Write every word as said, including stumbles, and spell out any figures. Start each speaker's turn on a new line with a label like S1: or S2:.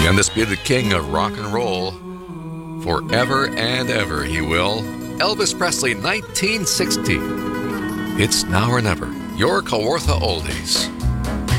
S1: The undisputed king of rock and roll. Forever and ever he will. Elvis Presley, nineteen sixty. It's Now or Never, your Kawartha Oldies.